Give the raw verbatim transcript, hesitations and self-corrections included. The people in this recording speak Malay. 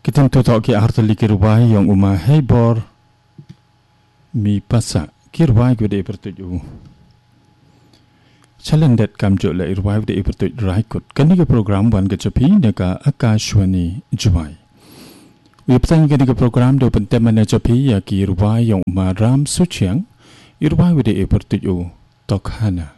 Kita tutok ki artali kirwai yang umah hebor mi pasak kirwai gede pertuju. Chalendet kamjo la irwai gede pertuj raikut. Kani ke program wan kecapi neka Akashwani Jwai. Wiptang kani ke program do penteman kecapi ya ki irwai yang umah ram suciang irwai gede pertuju tokhana.